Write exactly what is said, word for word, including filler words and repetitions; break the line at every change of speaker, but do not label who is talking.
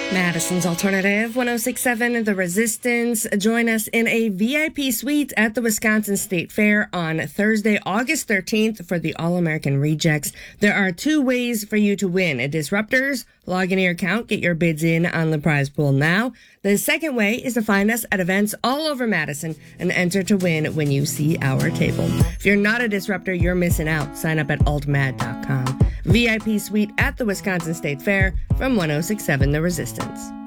Madison's Alternative, one oh six point seven The Resistance. Join us in a V I P suite at the Wisconsin State Fair on Thursday, August thirteenth for the All-American Rejects. There are two ways for you to win. A Disruptors, log in your account, get your bids in on the prize pool now. The second way is to find us at events all over Madison and enter to win when you see our table. If you're not a Disruptor, you're missing out. Sign up at altmad dot com. V I P suite at the Wisconsin State Fair from one oh six point seven The Resistance.